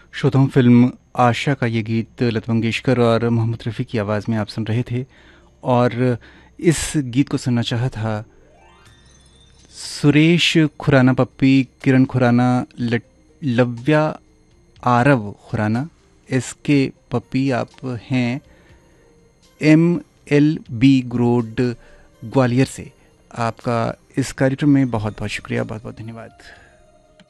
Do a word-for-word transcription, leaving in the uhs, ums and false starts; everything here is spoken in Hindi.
श्रोताओं, फिल्म आशा का ये गीत लता मंगेशकर और मोहम्मद रफ़ी की आवाज़ में आप सुन रहे थे। और इस गीत को सुनना चाहा था सुरेश खुराना पप्पी, किरण खुराना, लट- लव्या आरव खुराना। इसके पप्पी आप हैं M L B road Gwalior से। आपका इस कार्यक्रम में बहुत बहुत शुक्रिया, बहुत बहुत धन्यवाद।